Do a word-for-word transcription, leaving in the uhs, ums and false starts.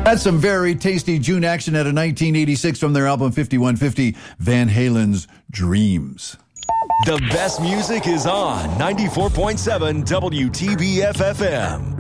That's some very tasty June action out of nineteen eighty-six from their album fifty-one fifty, Van Halen's Dreams. The best music is on ninety-four point seven W T B F F M.